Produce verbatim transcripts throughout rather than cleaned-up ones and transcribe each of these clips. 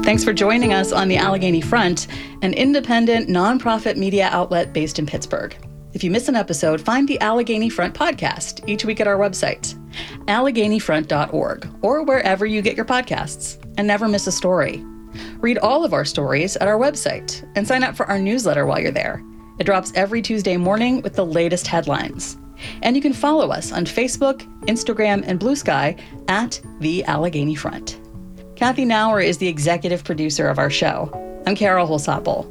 Thanks for joining us on the Allegheny Front, an independent, nonprofit media outlet based in Pittsburgh. If you miss an episode, find the Allegheny Front podcast each week at our website, allegheny front dot org, or wherever you get your podcasts. And never miss a story. Read all of our stories at our website and sign up for our newsletter while you're there. It drops every Tuesday morning with the latest headlines. And you can follow us on Facebook, Instagram, and Blue Sky at The Allegheny Front. Kathy Nauer is the executive producer of our show. I'm Carol Holsapple.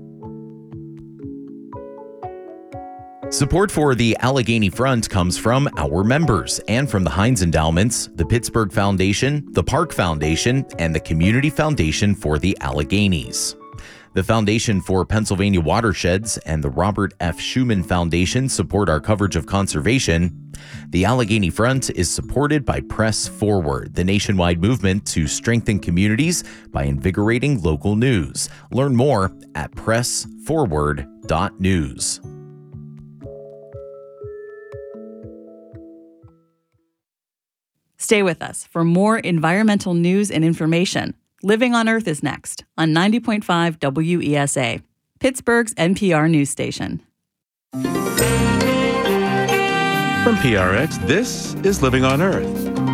Support for the Allegheny Front comes from our members and from the Heinz Endowments, the Pittsburgh Foundation, the Park Foundation, and the Community Foundation for the Alleghenies. The Foundation for Pennsylvania Watersheds and the Robert F. Schuman Foundation support our coverage of conservation. The Allegheny Front is supported by Press Forward, the nationwide movement to strengthen communities by invigorating local news. Learn more at press forward dot news. Stay with us for more environmental news and information. Living on Earth is next on ninety point five W E S A, Pittsburgh's N P R news station. From P R X, this is Living on Earth.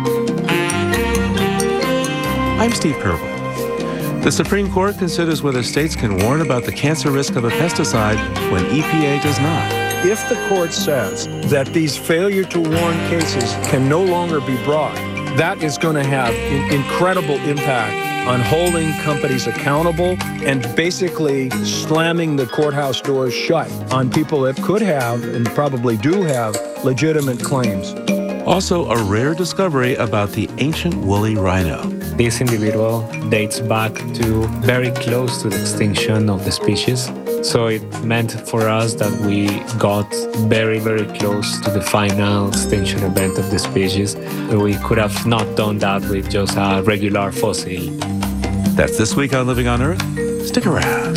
I'm Steve Kerwood. The Supreme Court considers whether states can warn about the cancer risk of a pesticide when E P A does not. If the court says that these failure to warn cases can no longer be brought, that is going to have an incredible impact on holding companies accountable and basically slamming the courthouse doors shut on people that could have and probably do have legitimate claims. Also, a rare discovery about the ancient woolly rhino. This individual dates back to very close to the extinction of the species. So it meant for us that we got very, very close to the final extinction event of the species. We could have not done that with just a regular fossil. That's this week on Living on Earth. Stick around.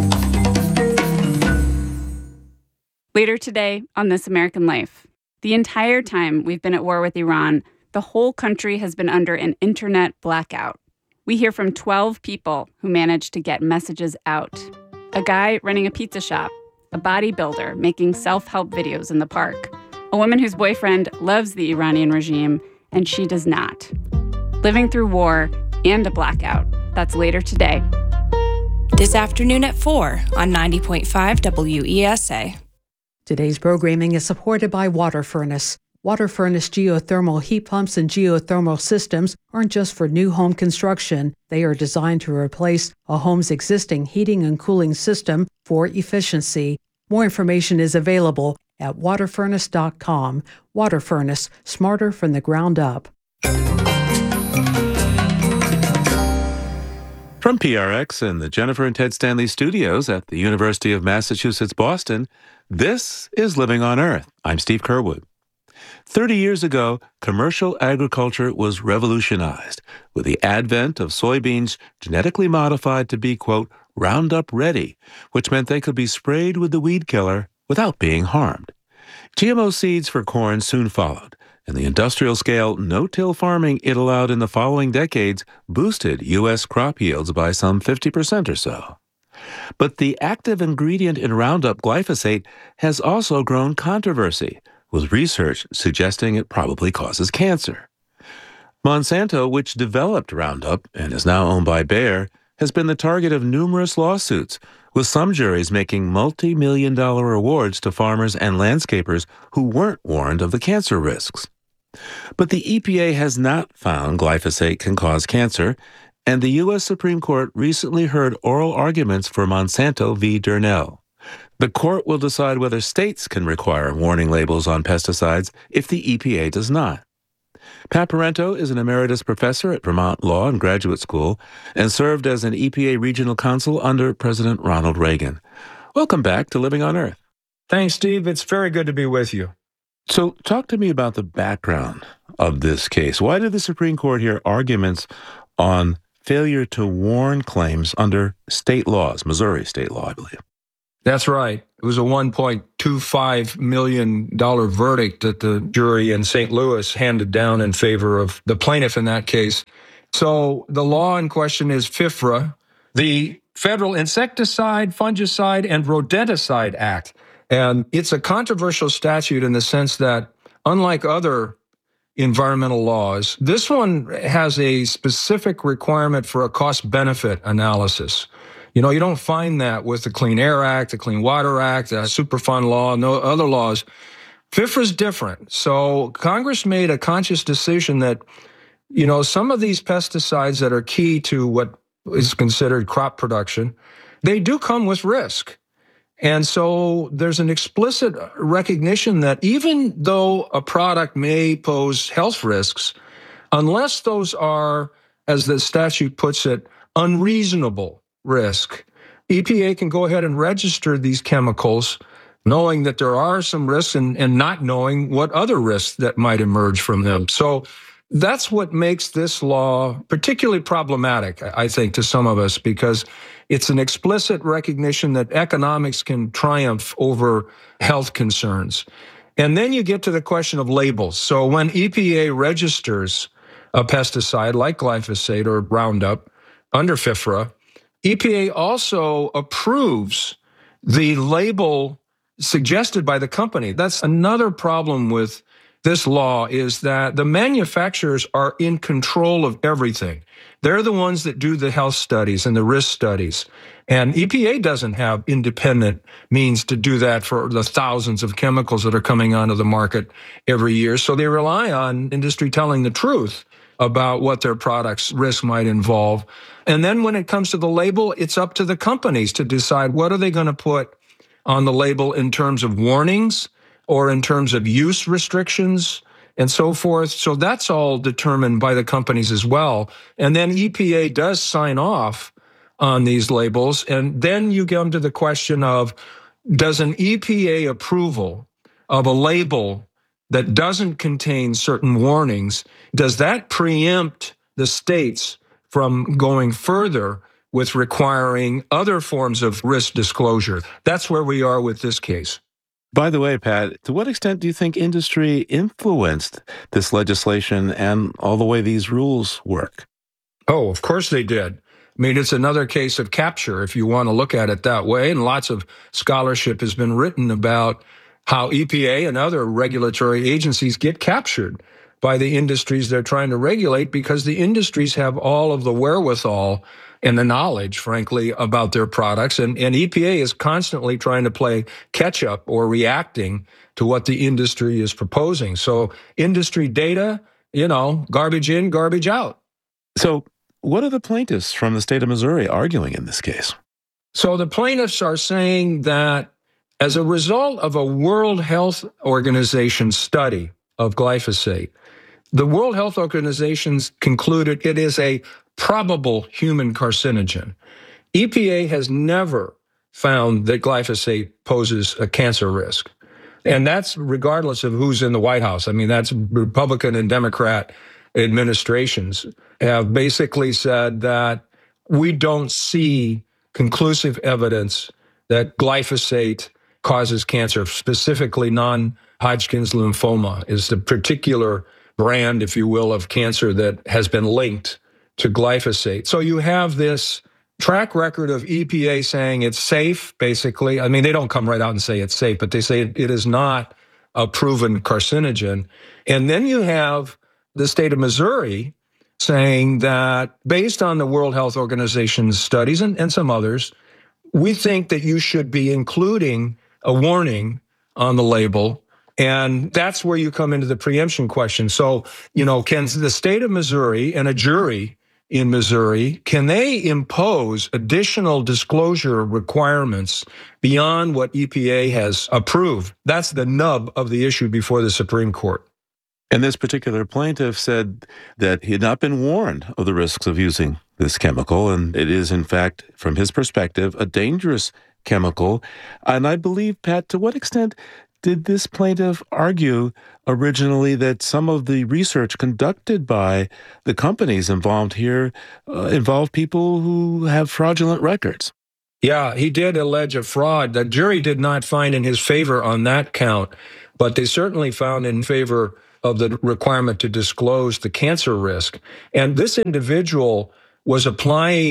Later today on This American Life, the entire time we've been at war with Iran, the whole country has been under an internet blackout. We hear from twelve people who managed to get messages out. A guy running a pizza shop, a bodybuilder making self-help videos in the park, a woman whose boyfriend loves the Iranian regime and she does not. Living through war and a blackout. That's later today. This afternoon at four on ninety point five W E S A. Today's programming is supported by Water Furnace. Water Furnace geothermal heat pumps and geothermal systems aren't just for new home construction. They are designed to replace a home's existing heating and cooling system for efficiency. More information is available at water furnace dot com. Water Furnace, smarter from the ground up. From P R X and the Jennifer and Ted Stanley studios at the University of Massachusetts, Boston, this is Living on Earth. I'm Steve Kerwood. Thirty years ago, commercial agriculture was revolutionized with the advent of soybeans genetically modified to be, quote, Roundup ready, which meant they could be sprayed with the weed killer without being harmed. G M O seeds for corn soon followed, and the industrial-scale no-till farming it allowed in the following decades boosted U S crop yields by some fifty percent or so. But the active ingredient in Roundup, glyphosate, has also grown controversy, with research suggesting it probably causes cancer. Monsanto, which developed Roundup and is now owned by Bayer, has been the target of numerous lawsuits, with some juries making multi-million dollar awards to farmers and landscapers who weren't warned of the cancer risks. But the E P A has not found glyphosate can cause cancer, and the U S Supreme Court recently heard oral arguments for Monsanto v. Durnell. The court will decide whether states can require warning labels on pesticides if the E P A does not. Pat Parento is an emeritus professor at Vermont Law and Graduate School and served as an E P A regional counsel under President Ronald Reagan. Welcome back to Living on Earth. Thanks, Steve. It's very good to be with you. So talk to me about the background of this case. Why did the Supreme Court hear arguments on failure to warn claims under state laws, Missouri state law, I believe? That's right. It was a one point two five million dollars verdict that the jury in Saint Louis handed down in favor of the plaintiff in that case. So the law in question is F I F R A, the Federal Insecticide, Fungicide, and Rodenticide Act. And it's a controversial statute in the sense that, unlike other environmental laws, this one has a specific requirement for a cost-benefit analysis. You know, you don't find that with the Clean Air Act, the Clean Water Act, the Superfund law, no other laws. FIFRA is different. So Congress made a conscious decision that, you know, some of these pesticides that are key to what is considered crop production, they do come with risk. And so there's an explicit recognition that even though a product may pose health risks, unless those are, as the statute puts it, unreasonable risk, E P A can go ahead and register these chemicals knowing that there are some risks and, and not knowing what other risks that might emerge from them. So that's what makes this law particularly problematic, I think, to some of us, because it's an explicit recognition that economics can triumph over health concerns. And then you get to the question of labels. So when E P A registers a pesticide like glyphosate or Roundup under FIFRA, E P A also approves the label suggested by the company. That's another problem with this law, is that the manufacturers are in control of everything. They're the ones that do the health studies and the risk studies. And E P A doesn't have independent means to do that for the thousands of chemicals that are coming onto the market every year. So they rely on industry telling the truth about what their products' risk might involve. And then when it comes to the label, it's up to the companies to decide what are they going to put on the label in terms of warnings or in terms of use restrictions and so forth. So that's all determined by the companies as well. And then E P A does sign off on these labels. And then you come to the question of, does an E P A approval of a label that doesn't contain certain warnings, does that preempt the states from going further with requiring other forms of risk disclosure? That's where we are with this case. By the way, Pat, to what extent do you think industry influenced this legislation and all the way these rules work? Oh, of course they did. I mean, it's another case of capture, if you want to look at it that way. And lots of scholarship has been written about how E P A and other regulatory agencies get captured by the industries they're trying to regulate, because the industries have all of the wherewithal and the knowledge, frankly, about their products. And, and E P A is constantly trying to play catch up or reacting to what the industry is proposing. So industry data, you know, garbage in, garbage out. So what are the plaintiffs from the state of Missouri arguing in this case? So the plaintiffs are saying that as a result of a World Health Organization study of glyphosate, the World Health Organization concluded it is a probable human carcinogen. E P A has never found that glyphosate poses a cancer risk. And that's regardless of who's in the White House. I mean, that's Republican and Democrat administrations have basically said that we don't see conclusive evidence that glyphosate causes cancer, specifically non-Hodgkin's lymphoma is the particular brand, if you will, of cancer that has been linked to glyphosate. So you have this track record of E P A saying it's safe, basically. I mean, they don't come right out and say it's safe, but they say it is not a proven carcinogen. And then you have the state of Missouri saying that based on the World Health Organization's studies and, and some others, we think that you should be including a warning on the label. And that's where you come into the preemption question. So, you know, can the state of Missouri and a jury in Missouri, can they impose additional disclosure requirements beyond what E P A has approved? That's the nub of the issue before the Supreme Court. And this particular plaintiff said that he had not been warned of the risks of using this chemical, and it is, in fact, from his perspective, a dangerous chemical. And I believe, Pat, to what extent did this plaintiff argue originally that some of the research conducted by the companies involved here uh, involved people who have fraudulent records? Yeah, he did allege a fraud. The jury did not find in his favor on that count, but they certainly found in favor of the requirement to disclose the cancer risk. And this individual was applying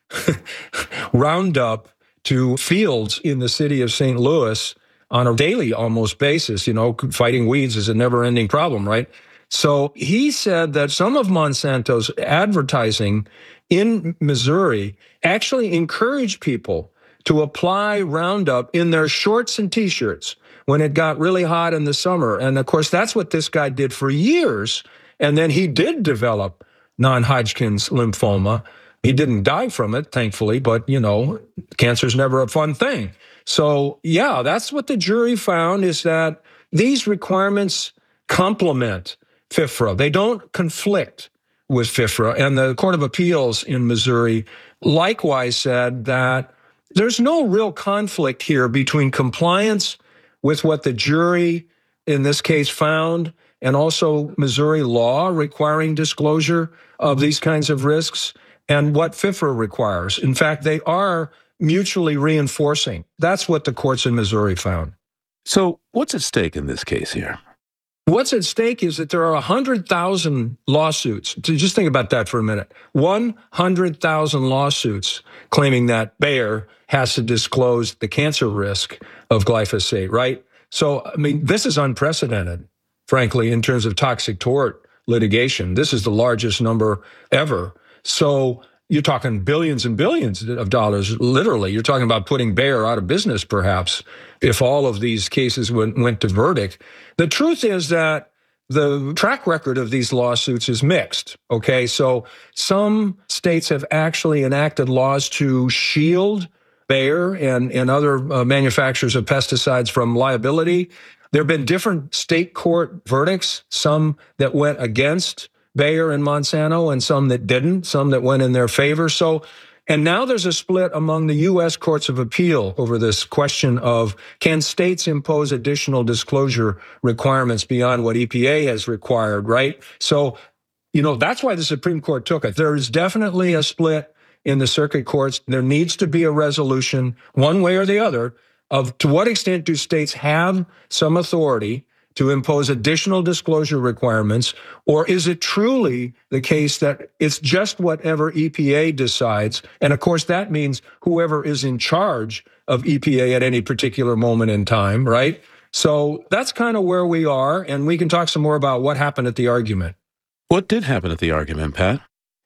Roundup to fields in the city of Saint Louis on a daily almost basis. You know, fighting weeds is a never-ending problem, right? So he said that some of Monsanto's advertising in Missouri actually encouraged people to apply Roundup in their shorts and T-shirts when it got really hot in the summer. And of course, that's what this guy did for years. And then he did develop non-Hodgkin's lymphoma. He didn't die from it, thankfully, but, you know, cancer's never a fun thing. So, yeah, that's what the jury found, is that these requirements complement FIFRA. They don't conflict with FIFRA. And the Court of Appeals in Missouri likewise said that there's no real conflict here between compliance with what the jury in this case found and also Missouri law requiring disclosure of these kinds of risks and what FIFRA requires. In fact, they are mutually reinforcing. That's what the courts in Missouri found. So what's at stake in this case here? What's at stake is that there are one hundred thousand lawsuits. Just think about that for a minute. one hundred thousand lawsuits claiming that Bayer has to disclose the cancer risk of glyphosate, right? So, I mean, this is unprecedented, frankly, in terms of toxic tort litigation. This is the largest number ever. So you're talking billions and billions of dollars, literally. You're talking about putting Bayer out of business, perhaps, if all of these cases went, went to verdict. The truth is that the track record of these lawsuits is mixed, okay? So some states have actually enacted laws to shield Bayer and, and other uh, manufacturers of pesticides from liability. There have been different state court verdicts, some that went against Bayer and Monsanto and some that didn't, some that went in their favor. So, and now there's a split among the U S courts of appeal over this question of, can states impose additional disclosure requirements beyond what E P A has required, right? So, you know, that's why the Supreme Court took it. There is definitely a split in the circuit courts. There needs to be a resolution, one way or the other, of to what extent do states have some authority to impose additional disclosure requirements, or is it truly the case that it's just whatever E P A decides? And of course, that means whoever is in charge of E P A at any particular moment in time, right? So that's kind of where we are, and we can talk some more about what happened at the argument. What did happen at the argument, Pat?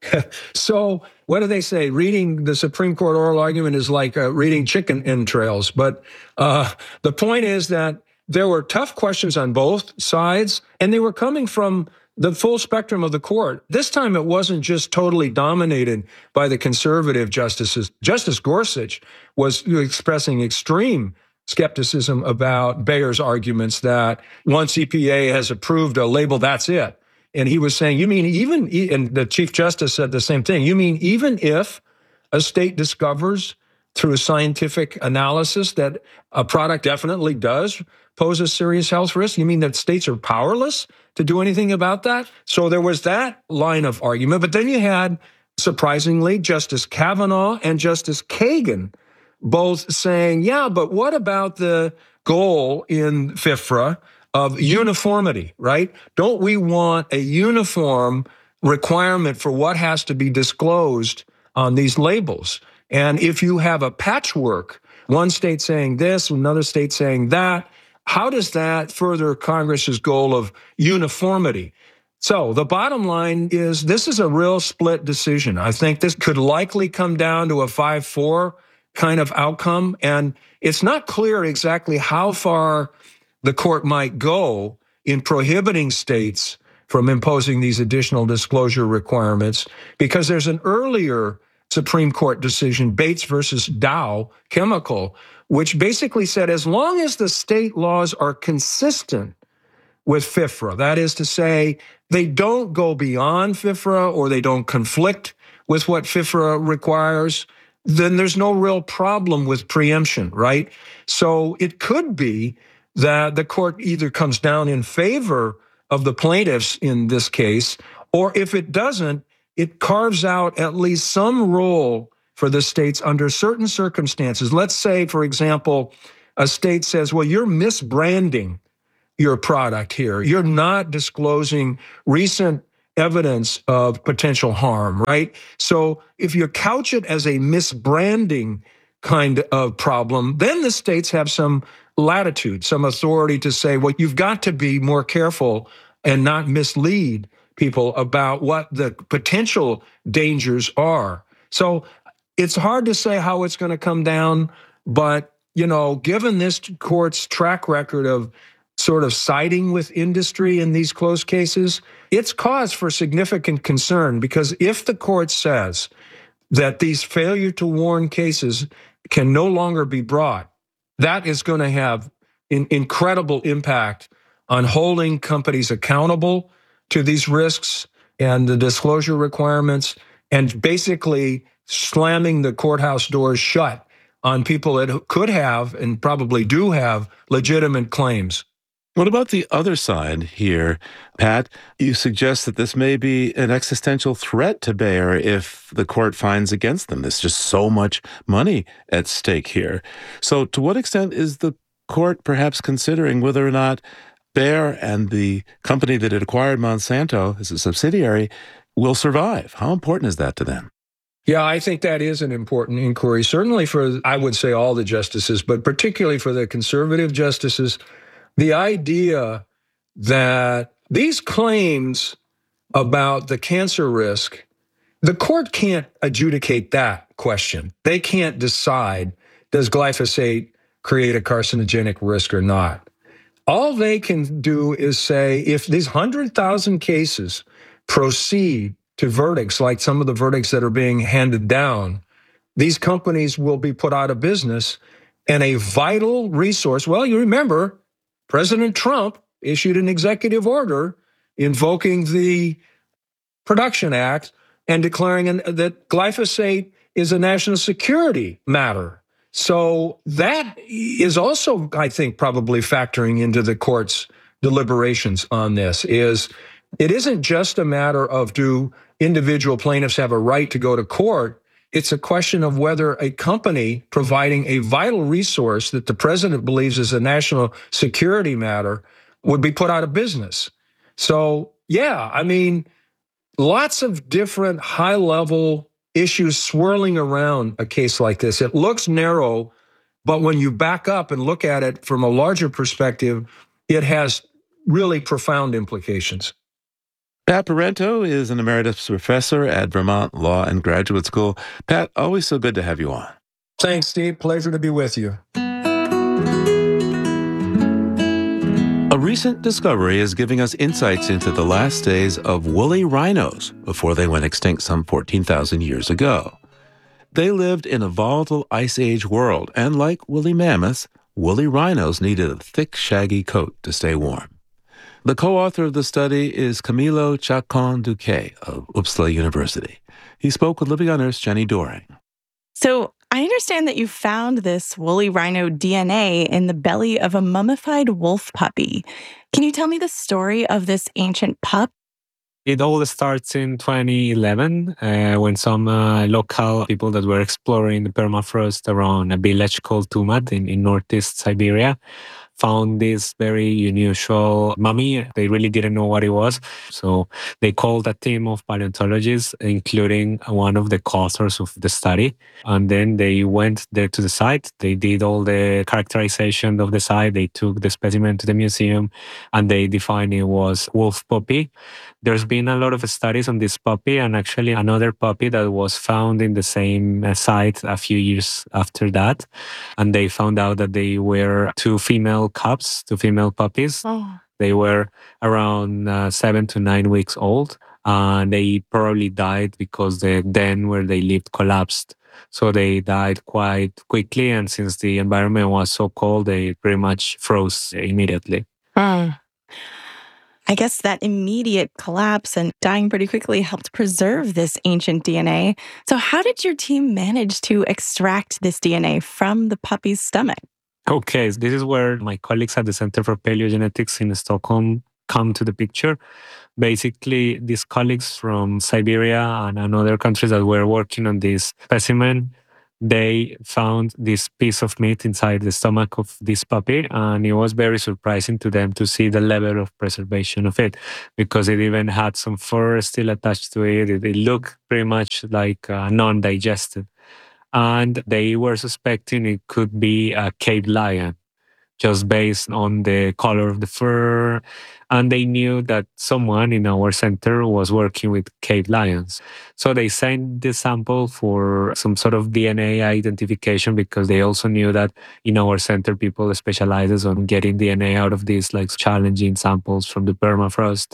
So what do they say? Reading the Supreme Court oral argument is like uh, reading chicken entrails. But uh, the point is that there were tough questions on both sides, and they were coming from the full spectrum of the court. This time it wasn't just totally dominated by the conservative justices. Justice Gorsuch was expressing extreme skepticism about Bayer's arguments that once E P A has approved a label, that's it. And he was saying, you mean even, and the Chief Justice said the same thing, you mean even if a state discovers through a scientific analysis that a product definitely does pose a serious health risk, you mean that states are powerless to do anything about that? So there was that line of argument. But then you had, surprisingly, Justice Kavanaugh and Justice Kagan both saying, yeah, but what about the goal in FIFRA of uniformity, right? Don't we want a uniform requirement for what has to be disclosed on these labels? And if you have a patchwork, one state saying this, another state saying that, how does that further Congress's goal of uniformity? So the bottom line is this is a real split decision. I think this could likely come down to a five four kind of outcome. And it's not clear exactly how far the court might go in prohibiting states from imposing these additional disclosure requirements, because there's an earlier Supreme Court decision, Bates versus Dow Chemical, which basically said as long as the state laws are consistent with FIFRA, that is to say, they don't go beyond FIFRA or they don't conflict with what FIFRA requires, then there's no real problem with preemption, right? So it could be that the court either comes down in favor of the plaintiffs in this case, or if it doesn't, it carves out at least some role for the states under certain circumstances. Let's say, for example, a state says, well, you're misbranding your product here. You're not disclosing recent evidence of potential harm, right? So if you couch it as a misbranding kind of problem, then the states have some latitude, some authority to say, well, you've got to be more careful and not mislead people about what the potential dangers are. So it's hard to say how it's going to come down, but, you know, given this court's track record of sort of siding with industry in these close cases, it's cause for significant concern, because if the court says that these failure to warn cases can no longer be brought, that is going to have an incredible impact on holding companies accountable to these risks and the disclosure requirements, and basically slamming the courthouse doors shut on people that could have and probably do have legitimate claims. What about the other side here, Pat? You suggest that this may be an existential threat to Bayer if the court finds against them. There's just so much money at stake here. So to what extent is the court perhaps considering whether or not Bayer and the company that had acquired Monsanto as a subsidiary will survive? How important is that to them? Yeah, I think that is an important inquiry, certainly for, I would say, all the justices, but particularly for the conservative justices. The idea that these claims about the cancer risk, the court can't adjudicate that question. They can't decide, does glyphosate create a carcinogenic risk or not? All they can do is say, if these one hundred thousand cases proceed to verdicts, like some of the verdicts that are being handed down, these companies will be put out of business, and a vital resource, well, you remember, President Trump issued an executive order invoking the Production Act and declaring an, that glyphosate is a national security matter. So that is also, I think, probably factoring into the court's deliberations on this, is it isn't just a matter of do individual plaintiffs have a right to go to court. It's a question of whether a company providing a vital resource that the president believes is a national security matter would be put out of business. So, yeah, I mean, lots of different high-level issues swirling around a case like this. It looks narrow, but when you back up and look at it from a larger perspective, it has really profound implications. Pat Parenteau is an emeritus professor at Vermont Law and Graduate School. Pat, always so good to have you on. Thanks, Steve. Pleasure to be with you. A recent discovery is giving us insights into the last days of woolly rhinos before they went extinct some fourteen thousand years ago. They lived in a volatile Ice Age world, and like woolly mammoths, woolly rhinos needed a thick, shaggy coat to stay warm. The co-author of the study is Camilo Chacon-Duque of Uppsala University. He spoke with Living on Earth's Jenny Doering. So I understand that you found this woolly rhino D N A in the belly of a mummified wolf puppy. Can you tell me the story of this ancient pup? It all starts in twenty eleven uh, when some uh, local people that were exploring the permafrost around a village called Tumad in, in northeast Siberia found this very unusual mummy. They really didn't know what it was. So they called a team of paleontologists, including one of the co-authors of the study. And then they went there to the site. They did all the characterization of the site. They took the specimen to the museum and they defined it was wolf puppy. There's been a lot of studies on this puppy and actually another puppy that was found in the same site a few years after that. And they found out that they were two female cubs, two female puppies. Oh. They were around uh, seven to nine weeks old. And they probably died because the den where they lived collapsed. So they died quite quickly. And since the environment was so cold, they pretty much froze immediately. Hmm. I guess that immediate collapse and dying pretty quickly helped preserve this ancient D N A. So how did your team manage to extract this D N A from the puppy's stomach? Okay, so this is where my colleagues at the Center for Paleogenetics in Stockholm come to the picture. Basically, these colleagues from Siberia and other countries that were working on this specimen they found this piece of meat inside the stomach of this puppy, and it was very surprising to them to see the level of preservation of it, because it even had some fur still attached to it. It, it looked pretty much like uh, non-digested. And they were suspecting it could be a cave lion, just based on the color of the fur. And they knew that someone in our center was working with cave lions. So they sent the sample for some sort of D N A identification, because they also knew that in our center, people specializes on getting D N A out of these like challenging samples from the permafrost.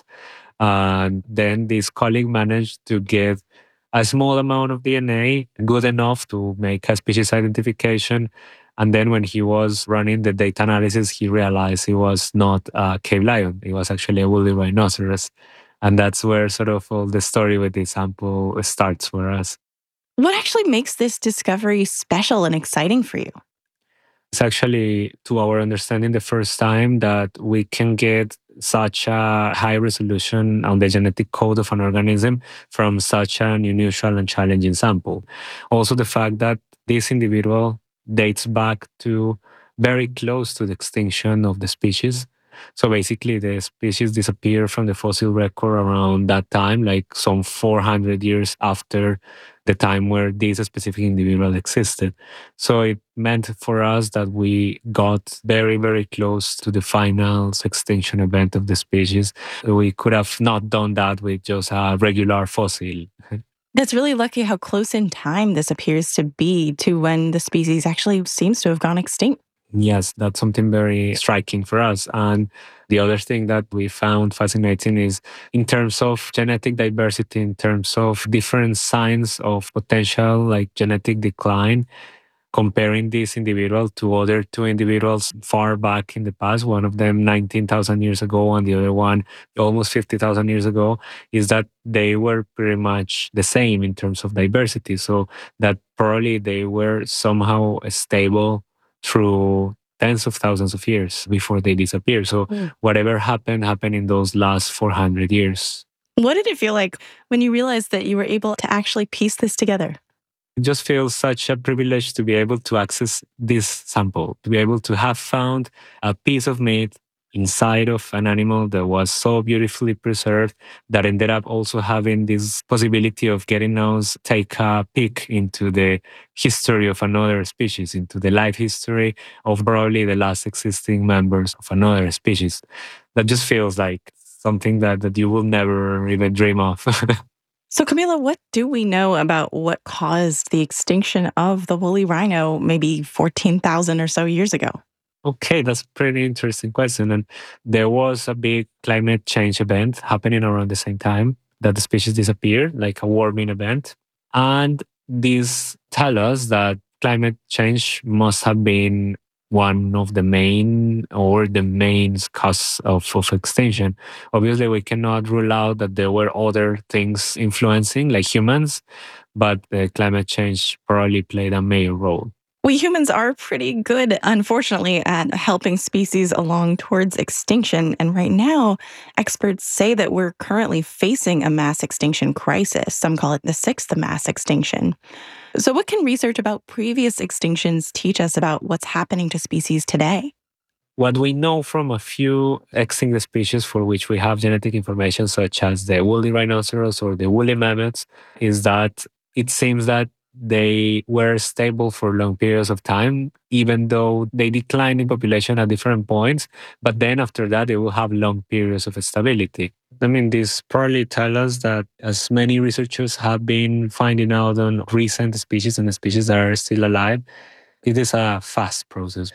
And then this colleague managed to get a small amount of D N A, good enough to make a species identification. And then when he was running the data analysis, he realized it was not a cave lion. It was actually a woolly rhinoceros. And that's where sort of all the story with the sample starts for us. What actually makes this discovery special and exciting for you? It's actually, to our understanding, the first time that we can get such a high resolution on the genetic code of an organism from such an unusual and challenging sample. Also, the fact that this individual dates back to very close to the extinction of the species. So basically, the species disappeared from the fossil record around that time, like some four hundred years after the time where this specific individual existed. So it meant for us that we got very, very close to the final extinction event of the species. We could have not done that with just a regular fossil. That's really lucky how close in time this appears to be to when the species actually seems to have gone extinct. Yes, that's something very striking for us. And the other thing that we found fascinating is in terms of genetic diversity, in terms of different signs of potential like genetic decline, comparing this individual to other two individuals far back in the past, one of them nineteen thousand years ago and the other one almost fifty thousand years ago, is that they were pretty much the same in terms of diversity. So that probably they were somehow stable through tens of thousands of years before they disappear. So mm. whatever happened, happened in those last four hundred years. What did it feel like when you realized that you were able to actually piece this together? It just feels such a privilege to be able to access this sample, to be able to have found a piece of meat inside of an animal that was so beautifully preserved that ended up also having this possibility of getting us take a peek into the history of another species, into the life history of probably the last existing members of another species. That just feels like something that, that you will never even dream of. So Camilo, what do we know about what caused the extinction of the woolly rhino maybe fourteen thousand or so years ago? Okay, that's a pretty interesting question. And there was a big climate change event happening around the same time that the species disappeared, like a warming event. And these tell us that climate change must have been one of the main or the main cause of, of extinction. Obviously, we cannot rule out that there were other things influencing, like humans, but the climate change probably played a major role. We humans are pretty good, unfortunately, at helping species along towards extinction. And right now, experts say that we're currently facing a mass extinction crisis. Some call it the sixth mass extinction. So what can research about previous extinctions teach us about what's happening to species today? What we know from a few extinct species for which we have genetic information, such as the woolly rhinoceros or the woolly mammoths, is that it seems that they were stable for long periods of time, even though they declined in population at different points. But then after that, they will have long periods of stability. I mean, this probably tells us that as many researchers have been finding out on recent species and the species that are still alive, it is a fast process.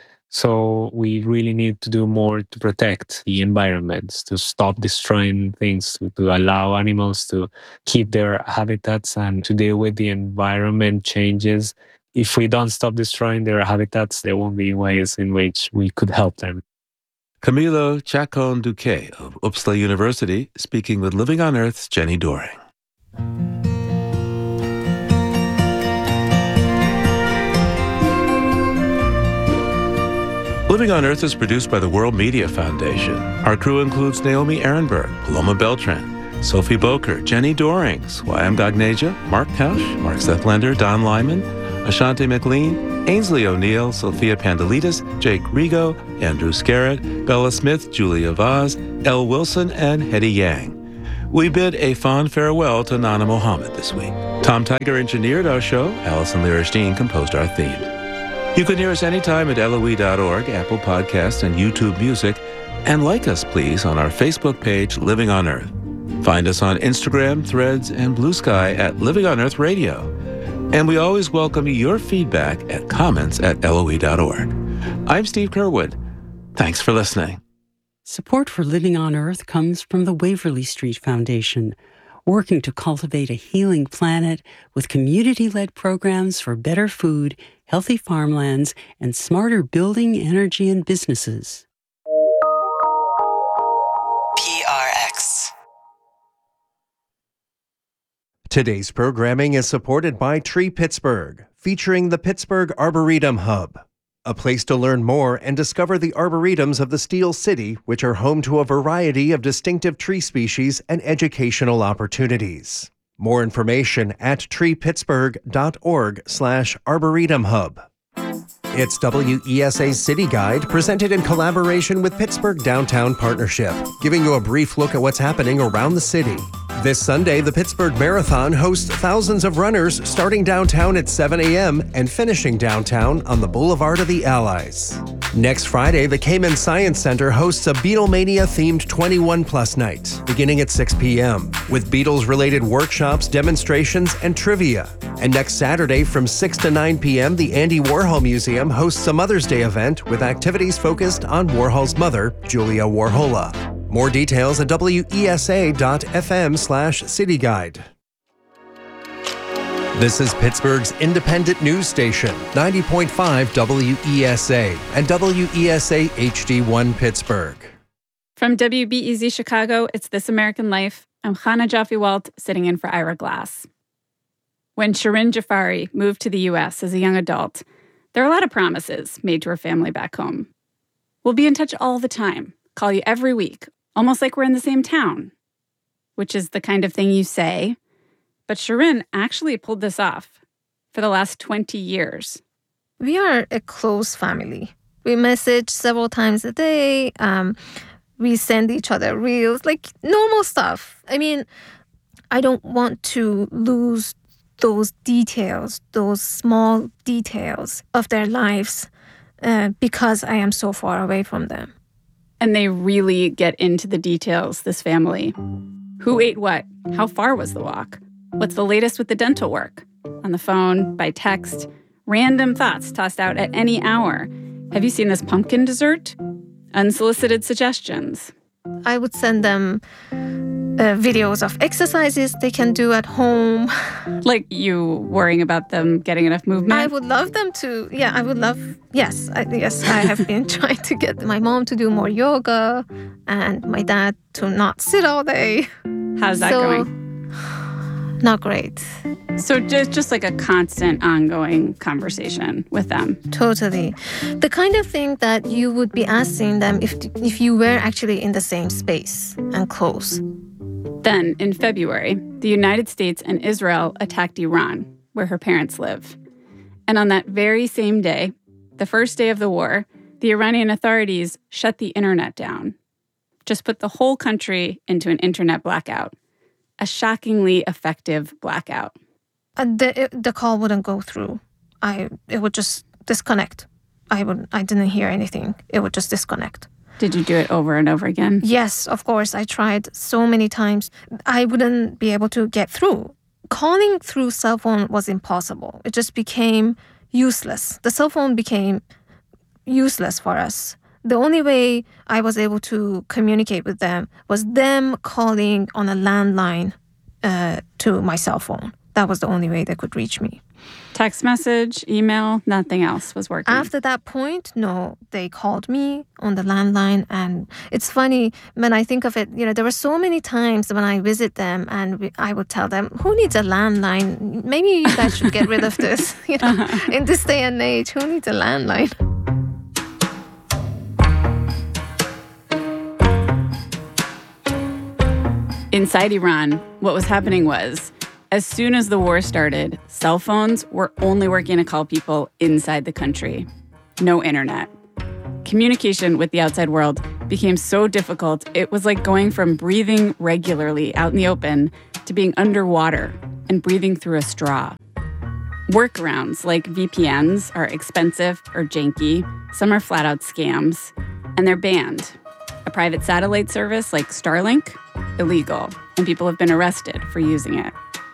So we really need to do more to protect the environments, to stop destroying things, to, to allow animals to keep their habitats and to deal with the environment changes. If we don't stop destroying their habitats, there won't be ways in which we could help them. Camilo Chacon-Duque of Uppsala University speaking with Living on Earth's Jenny Doering. Living on Earth is produced by the World Media Foundation. Our crew includes Naomi Ehrenberg, Paloma Beltran, Sophie Boker, Jenny Doering, Swayam Gagneja, Mark Tausch, Mark Zethlander, Don Lyman, Ashanti McLean, Ainsley O'Neill, Sophia Pandelitis, Jake Rigo, Andrew Scarrett, Bella Smith, Julia Vaz, Elle Wilson, and Hetty Yang. We bid a fond farewell to Nana Mohammed this week. Tom Tiger engineered our show. Allison Lierstein composed our theme. You can hear us anytime at L O E dot org, Apple Podcasts, and YouTube Music. And like us, please, on our Facebook page, Living on Earth. Find us on Instagram, Threads, and Blue Sky at Living on Earth Radio. And we always welcome your feedback at comments at L O E dot org. I'm Steve Curwood. Thanks for listening. Support for Living on Earth comes from the Waverly Street Foundation, working to cultivate a healing planet with community-led programs for better food, healthy farmlands, and smarter building, energy, and businesses. P R X. Today's programming is supported by Tree Pittsburgh, featuring the Pittsburgh Arboretum Hub, a place to learn more and discover the arboretums of the Steel City, which are home to a variety of distinctive tree species and educational opportunities. More information at tree pittsburgh dot org slash arboretum hub. It's W E S A's City Guide, presented in collaboration with Pittsburgh Downtown Partnership, giving you a brief look at what's happening around the city. This Sunday, the Pittsburgh Marathon hosts thousands of runners starting downtown at seven a.m. and finishing downtown on the Boulevard of the Allies. Next Friday, the Cayman Science Center hosts a Beatlemania-themed twenty-one plus night, beginning at six p.m., with Beatles-related workshops, demonstrations, and trivia. And next Saturday, from six to nine p.m., the Andy Warhol Museum hosts a Mother's Day event with activities focused on Warhol's mother, Julia Warhola. More details at W E S A dot F M slash City Guide. This is Pittsburgh's independent news station, ninety point five W E S A and W E S A H D one Pittsburgh. From W B E Z Chicago, it's This American Life. I'm Chana Joffe-Walt, sitting in for Ira Glass. When Shirin Jafari moved to the U S as a young adult, there are a lot of promises made to her family back home. We'll be in touch all the time, call you every week, almost like we're in the same town, which is the kind of thing you say. But Shirin actually pulled this off for the last twenty years. We are a close family. We message several times a day. Um, we send each other reels, like normal stuff. I mean, I don't want to lose those details, those small details of their lives uh, because I am so far away from them. And they really get into the details, this family. Who ate what? How far was the walk? What's the latest with the dental work? On the phone, by text, random thoughts tossed out at any hour. Have you seen this pumpkin dessert? Unsolicited suggestions. I would send them uh, videos of exercises they can do at home. Like you worrying about them getting enough movement? I would love them to, yeah, I would love, yes, I, yes, I have been trying to get my mom to do more yoga and my dad to not sit all day. How's that so, going? Not great. So just, just like a constant ongoing conversation with them. Totally. The kind of thing that you would be asking them if if you were actually in the same space and close. Then, in February, the United States and Israel attacked Iran, where her parents live. And on that very same day, the first day of the war, the Iranian authorities shut the internet down. Just put the whole country into an internet blackout. A shockingly effective blackout. Uh, the it, the call wouldn't go through. I it would just disconnect. I would I didn't hear anything. It would just disconnect. Did you do it over and over again? Yes, of course. I tried so many times. I wouldn't be able to get through. Calling through cell phone was impossible. It just became useless. The cell phone became useless for us. The only way I was able to communicate with them was them calling on a landline uh, to my cell phone. That was the only way they could reach me. Text message, email, nothing else was working. After that point, no, they called me on the landline. And it's funny, when I think of it, you know, there were so many times when I visit them and we, I would tell them, who needs a landline? Maybe you guys should get rid of this. You know, uh-huh. In this day and age, who needs a landline? Inside Iran, what was happening was As soon as the war started, cell phones were only working to call people inside the country. No internet. Communication with the outside world became so difficult, it was like going from breathing regularly out in the open to being underwater and breathing through a straw. Workarounds like V P Ns are expensive or janky. Some are flat-out scams, and they're banned. A private satellite service like Starlink, illegal, and people have been arrested for using it.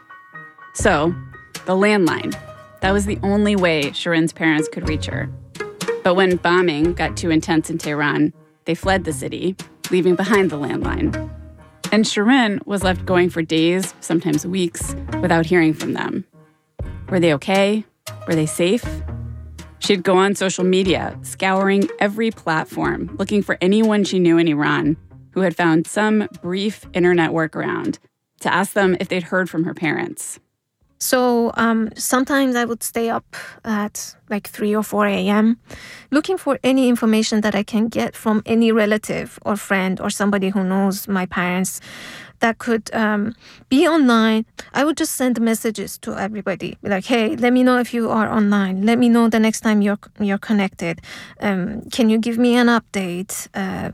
So, the landline. That was the only way Shirin's parents could reach her. But when bombing got too intense in Tehran, they fled the city, leaving behind the landline. And Shirin was left going for days, sometimes weeks, without hearing from them. Were they okay? Were they safe? She'd go on social media, scouring every platform, looking for anyone she knew in Iran who had found some brief internet workaround to ask them if they'd heard from her parents. So um, sometimes I would stay up at like three or four a.m. looking for any information that I can get from any relative or friend or somebody who knows my parents that could um, be online. I would just send messages to everybody, like, hey, let me know if you are online. Let me know the next time you're you're connected. Um, can you give me an update? Uh,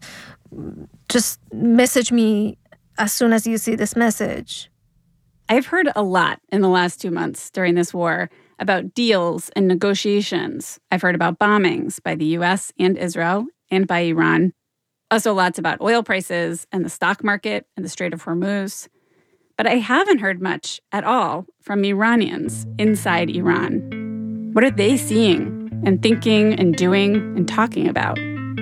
just message me as soon as you see this message. I've heard a lot in the last two months during this war about deals and negotiations. I've heard about bombings by the U S and Israel and by Iran. Also lots about oil prices and the stock market and the Strait of Hormuz. But I haven't heard much at all from Iranians inside Iran. What are they seeing and thinking and doing and talking about?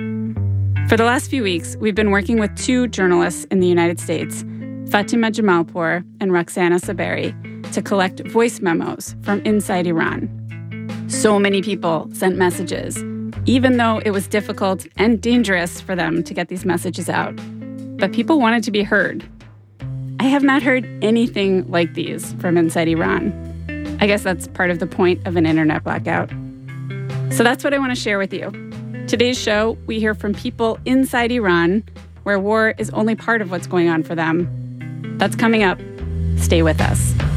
For the last few weeks, we've been working with two journalists in the United States, Fatima Jamalpour and Roxana Saberi, to collect voice memos from inside Iran. So many people sent messages, even though it was difficult and dangerous for them to get these messages out. But people wanted to be heard. I have not heard anything like these from inside Iran. I guess that's part of the point of an internet blackout. So that's what I want to share with you. Today's show, we hear from people inside Iran, where war is only part of what's going on for them. That's coming up. Stay with us.